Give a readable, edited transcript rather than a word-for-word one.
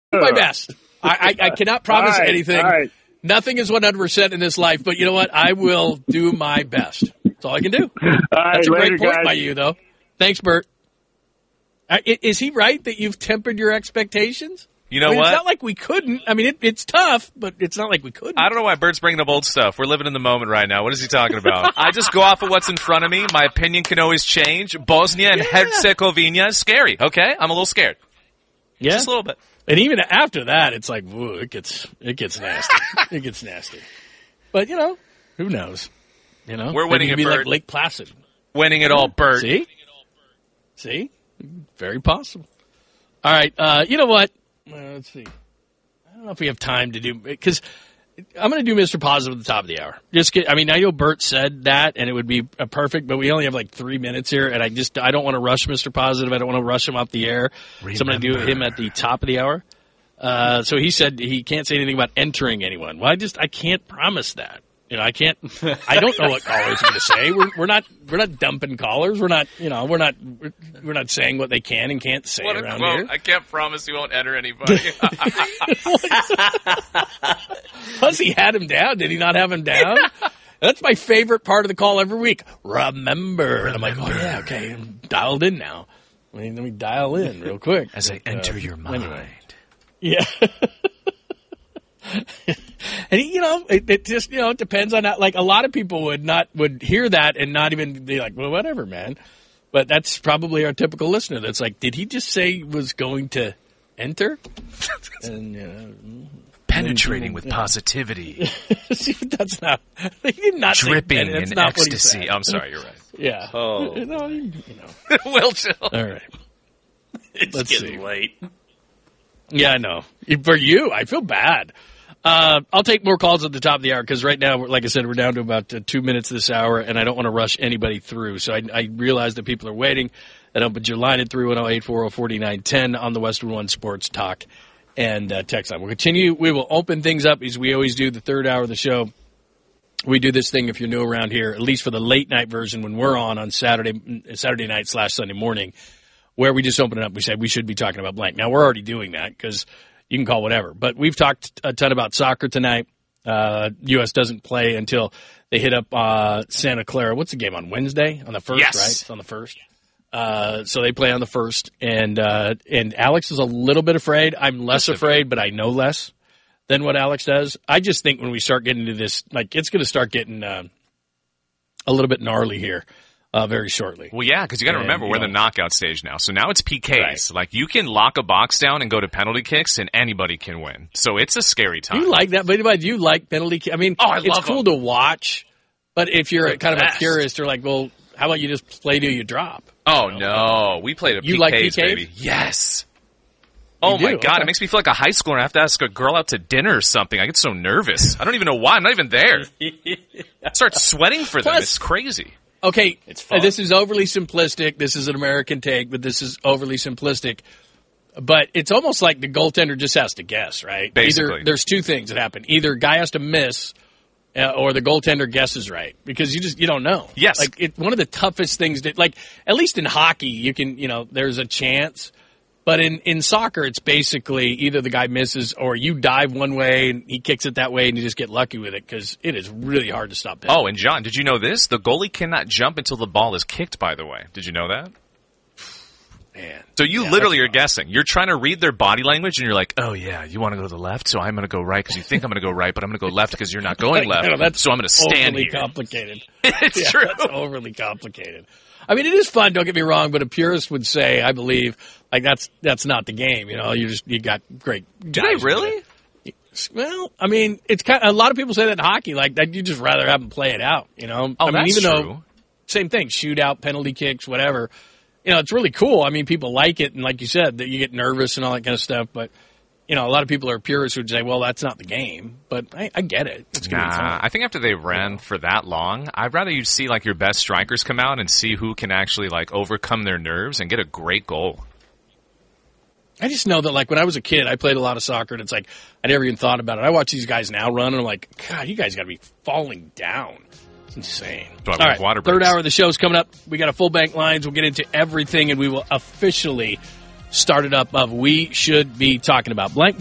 my best. I cannot promise anything. All right. Nothing is 100% in this life, but you know what? I will do my best. That's all I can do. That's a great point by you, though. Thanks, Bert. Is he right that you've tempered your expectations? You know what? It's not like we couldn't. I mean, it's tough, but it's not like we couldn't. I don't know why Bert's bringing up old stuff. We're living in the moment right now. What is he talking about? I just go off of what's in front of me. My opinion can always change. Bosnia and Herzegovina is scary, okay? I'm a little scared. Yeah. Just a little bit. And even after that, it's like, woo, it gets nasty. It gets nasty. But, who knows? We're winning it, be Bert. like Lake Placid. Winning it all, Bert. See? Very possible. All right. You know what? Let's see. I don't know if we have time to do – because I'm going to do Mr. Positive at the top of the hour. I know Bert said that, and it would be perfect, but we only have like 3 minutes here, and I don't want to rush Mr. Positive. I don't want to rush him off the air. So I'm going to do him at the top of the hour. So he said he can't say anything about entering anyone. Well, I can't promise that. I can't. I don't know what callers are going to say. We're not dumping callers. We're not saying what they can and can't say around here. I can't promise you won't enter anybody. Plus, he had him down. Did he not have him down? That's my favorite part of the call every week. Remember. And I'm like, oh yeah, okay, I'm dialed in now. Let me dial in real quick as I enter your mind. Anyway. Yeah. And it just it depends on that. Like a lot of people would hear that and not even be like, well, whatever, man. But that's probably our typical listener. That's like, did he just say he was going to enter? And penetrating with positivity. See, that's not. He did not dripping say, that's in not ecstasy. What he said. I'm sorry, you're right. Yeah. Oh. Will chill. All right. Let's getting see. Late. Yeah, I know. For you, I feel bad. I'll take more calls at the top of the hour because right now, like I said, we're down to about 2 minutes this hour, and I don't want to rush anybody through. So I realize that people are waiting. And I'll put your line at 310-840-4910 on the Westwood One Sports Talk and text line. We'll continue. We will open things up as we always do the third hour of the show. We do this thing, if you're new around here, at least for the late night version when we're on Saturday night / Sunday morning, where we just open it up. We say we should be talking about blank. Now, we're already doing that because you can call whatever. But we've talked a ton about soccer tonight. U.S. doesn't play until they hit up Santa Clara. What's the game, on Wednesday? On the 1st, yes. Right? It's on the 1st. So they play on the 1st. And Alex is a little bit afraid. I'm less afraid, but I know less than what Alex does. I just think when we start getting into this, like, it's going to start getting a little bit gnarly here. Very shortly. Well, yeah, because you got to remember we're in the knockout stage now. So now it's PKs. Right. Like you can lock a box down and go to penalty kicks, and anybody can win. So it's a scary time. Do you like that? But do you like penalty kicks? I mean, it's cool to watch, but if you're kind of a purist, you're like, well, how about you just play till you drop? Oh no, we played a PKs, you like PKs, baby. Yes. Oh my God, okay. It makes me feel like a high schooler. I have to ask a girl out to dinner or something. I get so nervous. I don't even know why. I'm not even there. I start sweating for them. It's crazy. Okay, this is overly simplistic. This is an American take, but this is overly simplistic. But it's almost like the goaltender just has to guess, right? Basically. Either there's two things that happen. Either guy has to miss or the goaltender guesses right because you don't know. Yes. Like one of the toughest things that, like, at least in hockey, you can, there's a chance. But in soccer, it's basically either the guy misses or you dive one way and he kicks it that way and you just get lucky with it because it is really hard to stop penalty. Oh, and John, did you know this? The goalie cannot jump until the ball is kicked, by the way. Did you know that? Man. So you literally are guessing. You're trying to read their body language and you're like, oh, yeah, you want to go to the left? So I'm going to go right because you think I'm going to go right, but I'm going to go left because you're not going left. So I'm going to stand overly here. Complicated. It's true. That's overly complicated. I mean, it is fun, don't get me wrong, but a purist would say, I believe, like that's not the game. You got great guys. Do they really? Well, I mean, it's kind of, a lot of people say that in hockey, like that you just rather have them play it out, Oh, I mean, that's even true. Though, same thing, shootout, penalty kicks, whatever. It's really cool. I mean, people like it, and like you said, that you get nervous and all that kind of stuff, but a lot of people are purists who would say, well, that's not the game. But I get it. It's gonna be fun. I think after they ran for that long, I'd rather you see like your best strikers come out and see who can actually like overcome their nerves and get a great goal. I just know that, like, when I was a kid, I played a lot of soccer, and it's like I never even thought about it. I watch these guys now run, and I'm like, God, you guys got to be falling down. It's insane. All right, third hour of the show is coming up. We got a full bank lines. We'll get into everything, and we will officially start it up of We Should Be Talking About Blank.